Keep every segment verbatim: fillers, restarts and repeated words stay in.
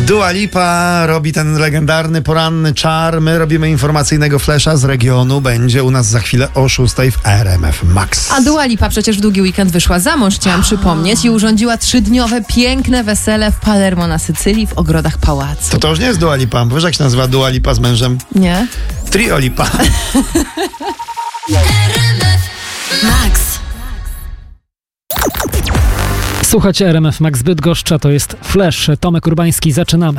Dua Lipa robi ten legendarny poranny czar. My robimy informacyjnego flesza z regionu. Będzie u nas za chwilę o szóstej w R M F Max. A Dua Lipa przecież w długi weekend wyszła za mąż, chciałam przypomnieć, i urządziła trzydniowe piękne wesele w Palermo na Sycylii w ogrodach pałacu. To to już nie jest Dua Lipa. Wiesz, jak się nazywa Dua Lipa z mężem? Nie? Trio Lipa. Max. Słuchajcie, R M F Max Bydgoszcz, to jest Flash. Tomek Urbański, zaczynamy.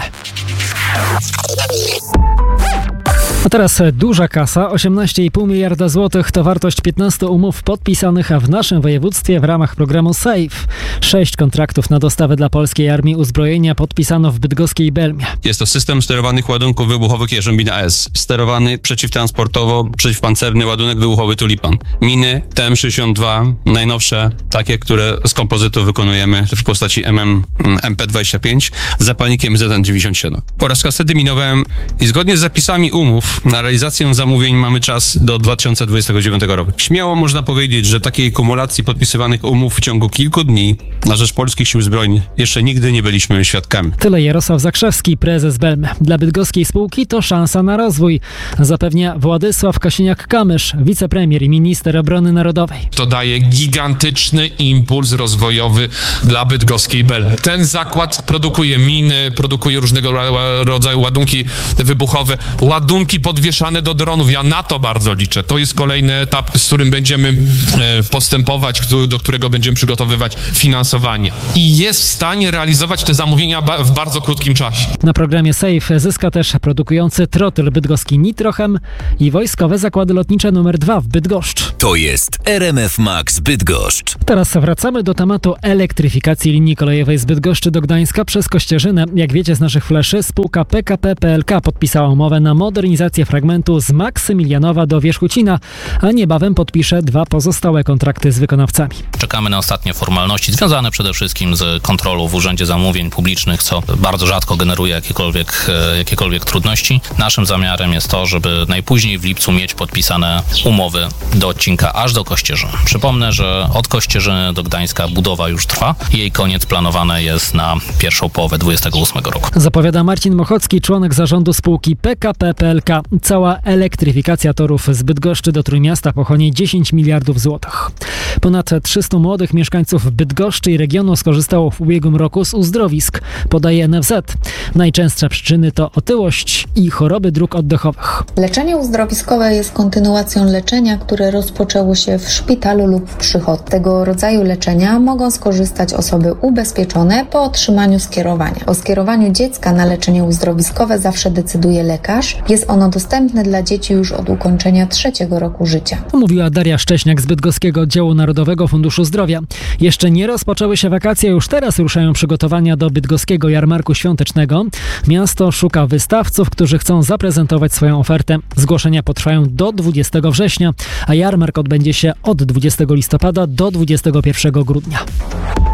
A teraz duża kasa, osiemnaście i pół miliarda złotych to wartość piętnastu umów podpisanych w naszym województwie w ramach programu SAFE. Sześć kontraktów na dostawę dla polskiej armii uzbrojenia podpisano w bydgoskiej Belmie. Jest to system sterowanych ładunków wybuchowych Jarzębina S. Sterowany przeciwtransportowo, przeciwpancerny ładunek wybuchowy Tulipan. Miny T M sześćdziesiąt dwa, najnowsze, takie, które z kompozytu wykonujemy w postaci M M M P dwadzieścia pięć z zapalnikiem Z N dziewięćdziesiąt siedem. Oraz kasety minowe i zgodnie z zapisami umów na realizację zamówień mamy czas do dwa tysiące dwudziestego dziewiątego roku. Śmiało można powiedzieć, że takiej kumulacji podpisywanych umów w ciągu kilku dni na rzecz polskich sił zbrojnych jeszcze nigdy nie byliśmy świadkami. Tyle Jarosław Zakrzewski, prezes Belmy. Dla bydgoskiej spółki to szansa na rozwój, zapewnia Władysław Kosiniak-Kamysz, wicepremier i minister obrony narodowej. To daje gigantyczny impuls rozwojowy dla bydgoskiej Belmy. Ten zakład produkuje miny, produkuje różnego rodzaju ładunki wybuchowe, ładunki podwieszane do dronów. Ja na to bardzo liczę. To jest kolejny etap, z którym będziemy e, postępować, do którego będziemy przygotowywać finansowanie. I jest w stanie realizować te zamówienia ba- w bardzo krótkim czasie. Na programie SAFE zyska też produkujący trotyl bydgoski Nitrochem i wojskowe zakłady lotnicze numer dwa w Bydgoszcz. To jest R M F Max Bydgoszcz. Teraz wracamy do tematu elektryfikacji linii kolejowej z Bydgoszczy do Gdańska przez Kościerzynę. Jak wiecie z naszych fleszy, spółka P K P P L K podpisała umowę na modernizację fragmentu z Maksymilianowa do Wierzchucina, a niebawem podpisze dwa pozostałe kontrakty z wykonawcami. Czekamy na ostatnie formalności związane przede wszystkim z kontrolą w Urzędzie Zamówień Publicznych, co bardzo rzadko generuje jakiekolwiek, jakiekolwiek trudności. Naszym zamiarem jest to, żeby najpóźniej w lipcu mieć podpisane umowy do odcinka aż do Kościerzyny. Przypomnę, że od Kościerzyny do Gdańska budowa już trwa i jej koniec planowany jest na pierwszą połowę dwudziestego ósmego roku. Zapowiada Marcin Mochocki, członek zarządu spółki P K P P L K. Cała elektryfikacja torów z Bydgoszczy do Trójmiasta pochłonie dziesięć miliardów złotych. Ponad trzystu młodych mieszkańców Bydgoszczy i regionu skorzystało w ubiegłym roku z uzdrowisk, podaje N F Z. Najczęstsze przyczyny to otyłość i choroby dróg oddechowych. Leczenie uzdrowiskowe jest kontynuacją leczenia, które rozpoczęło się w szpitalu lub w przychodni. Tego rodzaju leczenia mogą skorzystać osoby ubezpieczone po otrzymaniu skierowania. O skierowaniu dziecka na leczenie uzdrowiskowe zawsze decyduje lekarz. Jest ono dostępne dla dzieci już od ukończenia trzeciego roku życia. Mówiła Daria Szcześniak z Bydgoskiego Oddziału Narodowego Funduszu Zdrowia. Jeszcze nie rozpoczęły się wakacje, już teraz ruszają przygotowania do bydgoskiego jarmarku świątecznego. Miasto szuka wystawców, którzy chcą zaprezentować swoją ofertę. Zgłoszenia potrwają do dwudziestego września, a jarmark odbędzie się od dwudziestego listopada do dwudziestego pierwszego grudnia.